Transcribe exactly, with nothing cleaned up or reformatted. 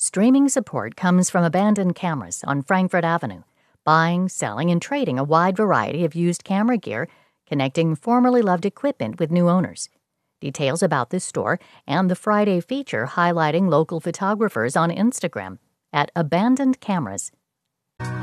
Streaming support comes from Abandoned Cameras on Frankfurt Avenue, buying, selling, and trading a wide variety of used camera gear, connecting formerly loved equipment with new owners. Details about this store and the Friday feature highlighting local photographers on Instagram at Abandoned Cameras.